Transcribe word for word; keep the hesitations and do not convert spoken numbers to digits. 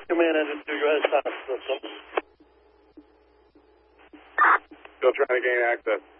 command engine to U S Top System. Still trying to gain access.